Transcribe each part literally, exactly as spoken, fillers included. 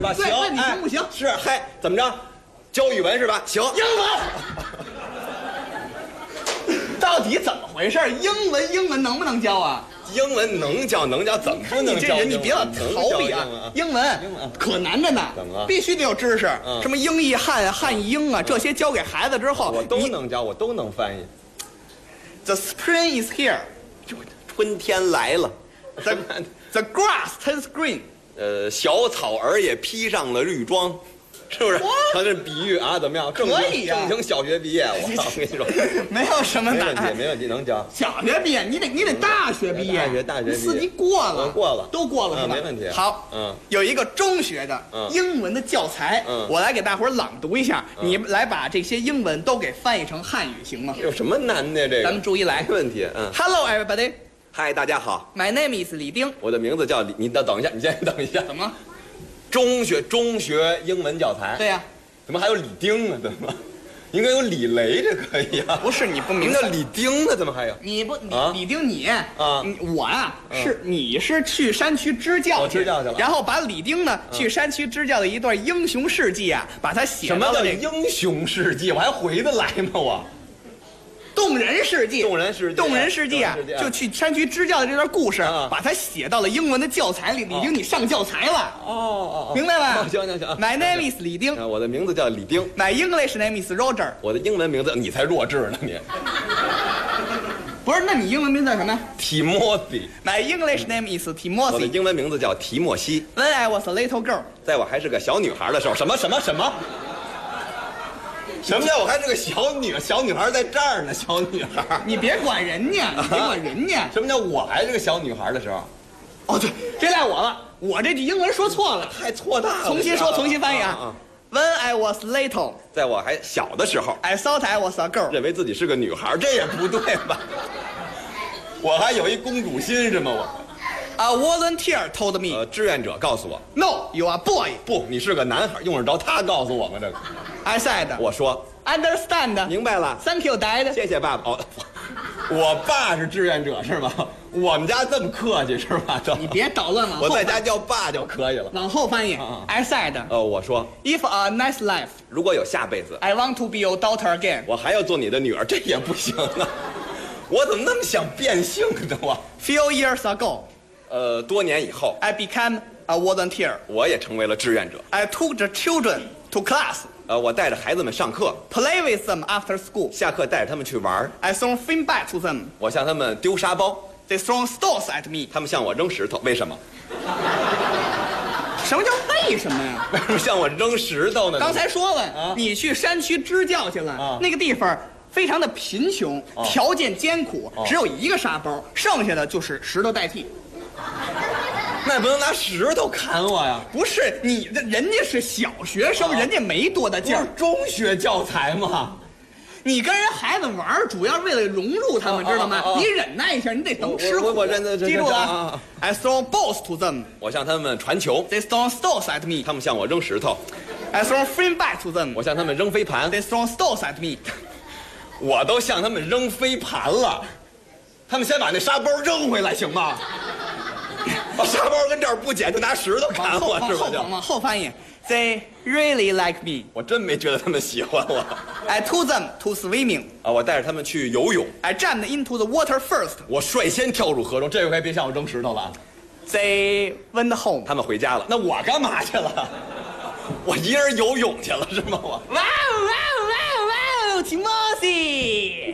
吧？行， 那你行不行？ 是，嗨，怎么着？教语文是吧？行， 英文。到底怎么回事？英文英文能不能教啊？ 英文能教能教，怎么不能教？ 你这人你别老逃避啊！英文可难着呢， 怎么了？ 必须得有知识，什么英译汉、汉译英啊，这些教给孩子之后， 我都能教，我都能翻译。 The spring is here， 春天来了。 The the grass turns green。 呃，小草儿也披上了绿装，是不是？他这比喻啊，怎么样？ 可以呀， 正经小学毕业，我我跟你说， 没有什么难，没问题，没问题，能教。 小学毕业，你得你得大学毕业， 大学大学毕业， 四级过了， 过了， 都过了是吧？ 没问题。 好， 嗯， 有一个中学的英文的教材， 嗯， 我来给大伙儿朗读一下，你来把这些英文都给翻译成汉语，行吗？ 有什么难的这个？ 咱们注意来， 没问题。嗯 ，Hello everybody。 嗨，大家好 ，My name is 李丁。 我的名字叫李，你等等一下，你先等一下。 怎么？ 中学中学英文教材？ 对呀、啊。 怎么还有李丁啊？怎么？应该有李雷，这可以啊。 不是你不明白？ 叫李丁呢？怎么还有？ 你不你、 啊、 李丁你啊，我呀、啊、 嗯、 是你是去山区支教去，支教去了， 然后把李丁呢、嗯、去山区支教的一段英雄事迹啊，把它写到了、这个。 什么叫英雄事迹？我还回得来吗？我。 动人事迹， 动人事迹， 动人事迹啊！就去山区支教的这段故事， 啊、 把它写到了英文的教材里。李丁，你上教材了？ 哦哦， 明白吧？ 行行行。 My name is 李丁。 我的名字叫李丁。 My English name is Roger。 我的英文名字，你才弱智呢你。 不是，那你英文名字叫什么 ？Timothy。 My English name is Timothy。 我的英文名字叫提莫西。 When I was a little girl。 在我还是个小女孩的时候，什么什么什么？ 什么叫我还是个小女小女孩在这儿呢？小女孩， 你别管人家，你别管人家。 什么叫我还是个小女孩的时候？ 哦，对，这赖我了，我这句英文说错了， 太错大了。 重新说，重新翻译啊。When I was little， 在我还小的时候 ，I thought I was a girl， 认为自己是个女孩，这也不对吧？我还有一公主心是吗？我。 A volunteer told me， 呃，志愿者告诉我 ，No, you are boy。 不，你是个男孩，用得着他告诉我吗？这个 ，I said， 我说 ，Understand， 明白了 ，Thank you, Dad， 谢谢爸爸。哦，我爸是志愿者是吗？我们家这么客气是吧？这你别捣乱了， 我在家叫爸就可以了。 往后翻译 ，I said， 呃，我说 ，If a nice life， 如果有下辈子 ，I want to be your daughter again， 我还要做你的女儿，这也不行啊！我怎么那么想变性呢？我 ，Few years ago。 呃，多年以后 ，I became a volunteer， 我也成为了志愿者。 I took the children to class， 呃，我带着孩子们上课 ，play with them after school， 下课带着他们去玩 I throw fin back to them， 我向他们丢沙包 ，They throw stones at me， 他们向我扔石头，为什么？ 什么叫为什么呀？ 为什么向我扔石头呢？ 刚才说了，啊、你去山区支教去了，啊、那个地方非常的贫穷，啊、条件艰苦，啊、只有一个沙包，剩下的就是石头代替。 那也不能拿石头砍我呀！ 不是你的，人家是小学生，啊、人家没多大劲儿。 中学教材嘛， 你跟人孩子玩，主要是为了融入他们，啊、知道吗？啊啊、你忍耐一下，你得等吃苦。 我我认得， 记住了。啊、I throw balls to them， 我向他们传球。 They throw stones at me， 他们向我扔石头。 I throw fin back to them， 我向他们扔飞盘。 They throw stones at me， 我都向他们扔飞盘了，他们先把那沙包扔回来，行吗？ 把沙包跟这儿不捡，就拿石头砍我，是吧？ 往往后翻译 ，They really like me。 我真没觉得他们喜欢我。 I took them to swimming。 啊，我带着他们去游泳。 I jumped into the water first。 我率先跳入河中，这回别向我扔石头了。 They went home。 他们回家了，那我干嘛去了？我一人游泳去了，是吗？我。 哇哇哇哇 ，Timothy。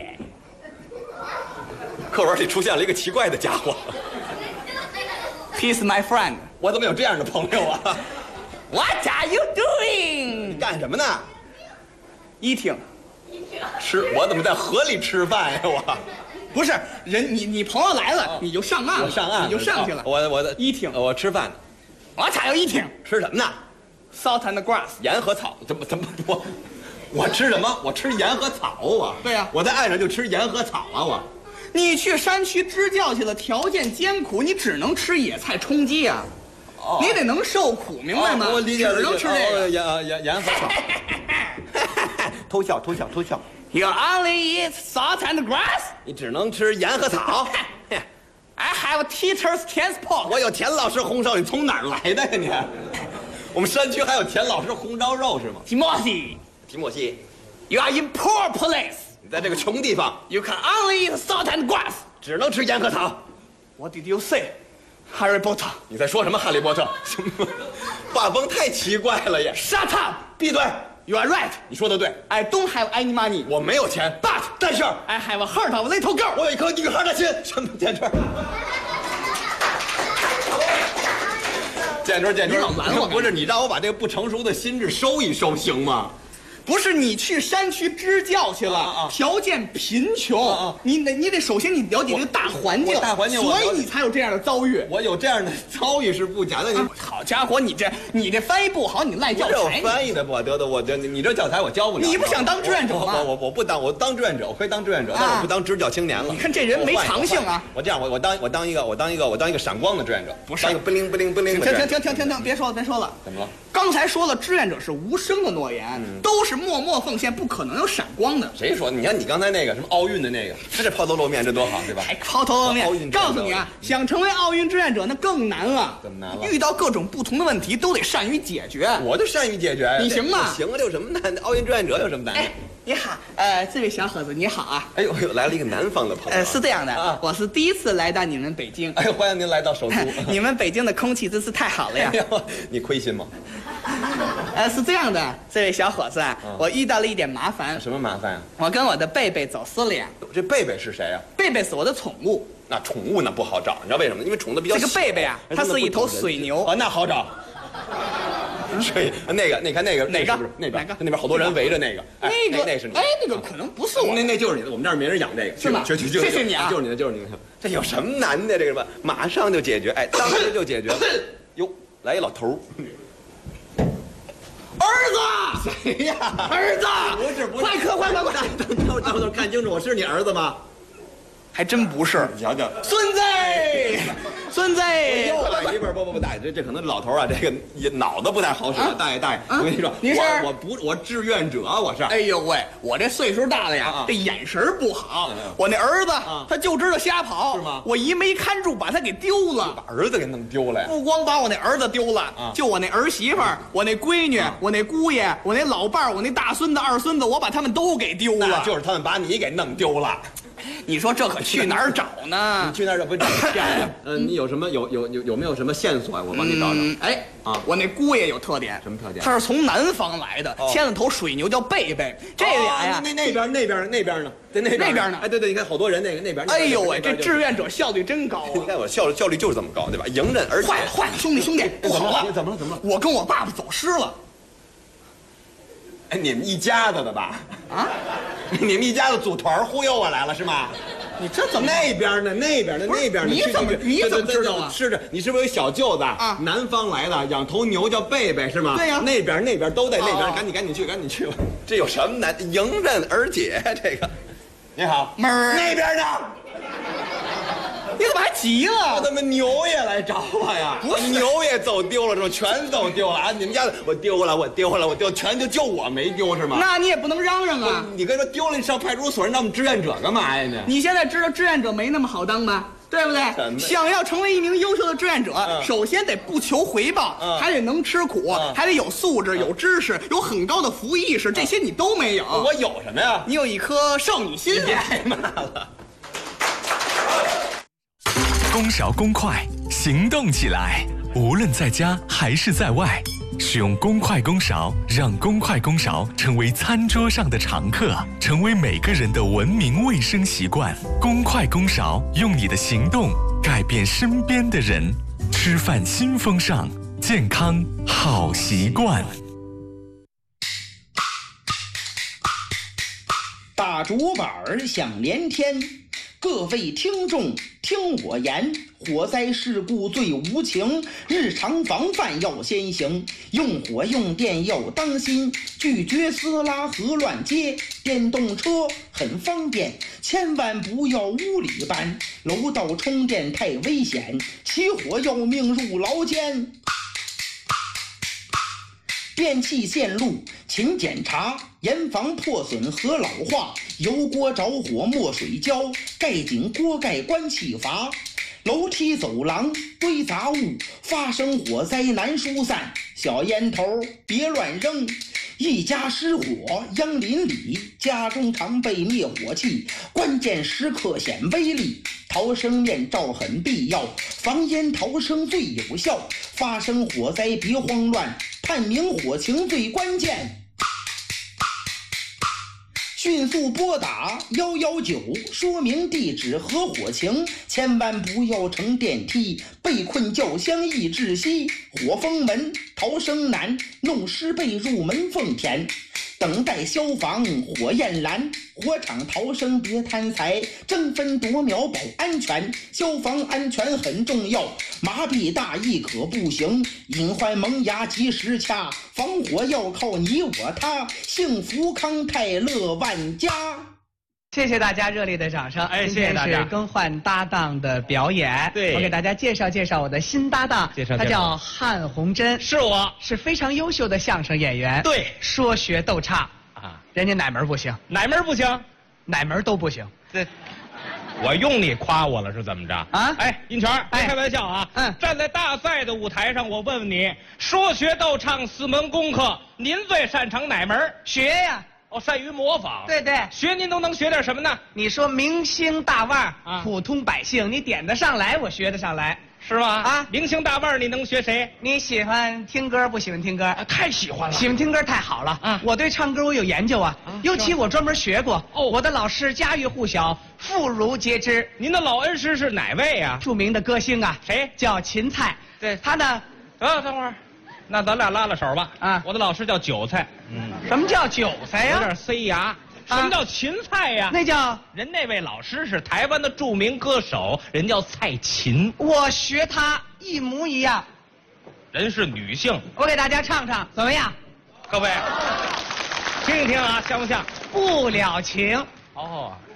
课文里出现了一个奇怪的家伙。 He's my friend。 我怎么有这样的朋友啊 ？What are you doing？ 你干什么呢 ？Eating。 吃？我怎么在河里吃饭呀？我。 不是人，你你朋友来了，哦、你就上岸了， 我上岸， 你就上去了。 哦、我我的 eating， 我吃饭呢。 What are you eating？ 吃什么呢 ？Salt and grass。 盐和草。怎么怎么我我吃什么？我吃盐和草啊。 对呀、啊， 我在岸上就吃盐和草啊我。 你去山区支教去了，条件艰苦，你只能吃野菜充饥呀、啊，哦、你得能受苦，明白吗？ 哦、我理解， 只能吃这个盐盐盐和草。偷笑，偷笑，偷笑。 You only eat salt and grass。 你只能吃盐和草。 I have teacher's transport。 我有田老师红烧，你从哪儿来的呀你？ 我们山区还有田老师红烧肉是吗？ Timothy， 提莫西， you are in poor place. 你在这个穷地方 You can only eat salt and grass. 只能吃盐和糖。 What did you say, Harry Potter? 你在说什么，哈利波特？什么？画风太奇怪了也。 Shut up. 闭嘴！ You are right. 你说的对， I don't have any money, 我没有钱 but 但是 I have a heart of a little girl. 我有一颗女孩的心。什么简直？建春，建春， 你老拦我干嘛不是你让我把这个不成熟的心智收一收行吗？ 不是你去山区支教去了， 啊啊条件贫穷， 啊啊你得你得首先你了解这个大环境， 我大环境我所以了解你才有这样的遭遇。 我有这样的遭遇是不假的。你好家伙，你这你这翻译不好，你赖教我这有材。 翻译的不得的，我这你这教材我教不了。 你不想当志愿者吗我我我不当，我当志愿者，我可以当志愿者，但是我不当支教青年了。 你看这人没长性啊！ 我这样，我我当我当一个我当一个我当一个闪光的志愿者，不是当一个不灵不灵不灵的志停愿者。 停停停停停，别说了别说了。 怎么了？ 刚才说了，志愿者是无声的诺言，都是默默奉献，不可能有闪光的。 谁说？你看你刚才那个什么奥运的那个，他这抛头露面这多好，对吧？ 还抛头露面奥运，志愿者告诉你啊，想成为奥运志愿者那更难了。 怎么难了遇到各种不同的问题，都得善于解决。 我就善于解决呀。 你行吗我行啊，这有什么难的？奥运志愿者有什么难的？ 哎，你好，呃，这位小伙子你好啊。 哎呦哎呦，来了一个南方的朋友。 呃，是这样的， 啊我是第一次来到你们北京。 哎呦，欢迎您来到首都。 你们北京的空气真是太好了呀哎！呦，你亏心吗？ 呃，是这样的，这位小伙子啊，我遇到了一点麻烦， 什么麻烦呀？ 我跟我的贝贝走失了呀。 这贝贝是谁呀？ 贝贝是我的宠物， 那宠物那不好找，你知道为什么？因为宠的比较这个小贝贝啊， 哎它是一头水牛啊，那好找。水那个，你看那个哪个是不是那边？ 哪个那边好多人围着那个，哎那个那是你， 哎，那个可能不是我那那就是你的，我们这儿没人养这个， 是吗去去去， 谢谢你啊就是你的，就是你的。这有什么难的？这个吧，马上就解决，哎，当时就解决了。哟，来一老头儿。 儿子， 谁呀？ 儿子， 不是不是， 快快快快快！ 等等会儿等会儿，看清楚，我是你儿子吗？ 还真不是， 你瞧瞧， 孙子，孙子， 又来一份，不不不，大爷，这这可能老头啊，这个也脑子不太好使。大爷大爷，我跟你说， 您是我我不我志愿者，我是。 哎呦喂，我这岁数大了呀， 啊啊这眼神不好嗯嗯。 我那儿子啊他就知道瞎跑， 是吗我一没看住，把他给丢了。 把儿子给弄丢了呀？ 不光把我那儿子丢了， 啊就我那儿媳妇儿、我那闺女、我那姑爷、我那老伴儿、我那大孙子、二孙子，我把他们都给丢那了。 就是他们把你给弄丢了。 你说这可去哪儿找呢你？去那儿不是？呃，你有什么有有有有没有什么线索呀？我帮你找找。 嗯，哎啊我那姑爷有特点， 什么特点他是从南方来的， 哦牵了头水牛叫贝贝。这俩呀哦，那那边那边那边呢？在那边那边呢哎，对对，你看好多人那个那边。 哎呦喂，这那边志愿者效率真高你啊！ 看我效效率就是这么高，对吧？迎刃而解。 坏了坏了，兄弟兄弟，不好了， 怎么了怎么了？ 我跟我爸爸走失了哎，你们一家子的吧？ 啊！ 你们一家子组团忽悠我来了是吗？ 你这怎么？ 那边呢？那边呢？ 不是那边呢？ 你怎么去去去你怎么对对对知道啊是的，你是不是有小舅子啊南方来的，养头牛叫贝贝是吗？ 对呀那边那边都在那边， 哦赶紧赶紧去，赶紧去吧。这有什么难？迎刃而解，这个。你好， 门儿那边呢？ 你怎么还急我了？ 怎么牛也来找我呀？ 不是牛也走丢了是吧？全走丢了啊！你们家的我丢了，我丢了，我丢，全就就我没丢是吗？ 那你也不能嚷嚷啊！ 你跟说丢了，你上派出所，让我们志愿者干嘛呀？你你现在知道志愿者没那么好当吧？对不什对？ 么想要成为一名优秀的志愿者， 嗯首先得不求回报， 嗯还得能吃苦， 嗯还得有素质、有知识、有很高的服务意识，这些你都没有。 我有什么呀？ 你有一颗少女心。 别挨骂了。 公勺公筷，行动起来！无论在家还是在外，使用公筷公勺，让公筷公勺成为餐桌上的常客，成为每个人的文明卫生习惯。公筷公勺，用你的行动改变身边的人。吃饭新风尚，健康好习惯。 打竹板儿响连天，各位听众听我言，火灾事故最无情，日常防范要先行，用火用电要当心，拒绝私拉和乱接，电动车很方便，千万不要屋里搬，楼道充电太危险，起火要命入牢监。电器线路勤检查，严防破损和老化。油锅着火没水浇，盖紧锅盖关气阀。楼梯走廊堆杂物，发生火灾难疏散。 小烟头别乱扔。一家失火殃邻里，家中常备灭火器，关键时刻显威力。逃生面罩很必要，防烟逃生最有效。发生火灾别慌乱，判明火情最关键。迅速拨打幺幺九，说明地址和火情，千万不要乘电梯，被困轿厢易窒息。火封门逃生难，弄湿被入门缝填。等待消防火焰燃，火场逃生别贪财，争分夺秒保安全。消防安全很重要，麻痹大意可不行，隐患萌芽及时掐，防火要靠你我他，幸福康泰乐万家。 谢谢大家热烈的掌声！ 哎，谢谢大家。 今天是更换搭档的表演， 对， 我给大家介绍介绍我的新搭档， 介绍他叫汉红珍， 是我， 是非常优秀的相声演员， 对， 说学逗唱啊， 人家哪门不行？ 哪门不行？ 哪门都不行。 这，我用你夸我了是怎么着？ 啊， 哎，印泉，别开玩笑啊！ 嗯， 站在大赛的舞台上，我问问你，说学逗唱四门功课，您最擅长哪门？ 学呀。 哦，善于模仿。 对对， 学您都能学点什么呢？ 你说明星大腕儿啊， 普通百姓你点得上来，我学得上来， 是吗？ 啊， 明星大腕儿你能学谁？ 你喜欢听歌不喜欢听歌？ 啊，太喜欢了。 喜欢听歌太好了。 啊， 我对唱歌我有研究啊， 啊尤其我专门学过。 哦， 我的老师家喻户晓，妇孺皆知。 您的老恩师是哪位啊？ 著名的歌星啊， 谁？ 叫芹菜。 对， 他呢？ 啊，等会儿。那咱俩拉拉手吧。 啊， 我的老师叫韭菜。 嗯，什么叫韭菜呀？ 有点塞牙。什么叫芹菜呀？ 那叫人那位老师是台湾的著名歌手，人叫蔡琴。 我学他一模一样。 人是女性。 我给大家唱唱，怎么样？ 各位，听一听啊，像不像？ 不了情。 哦，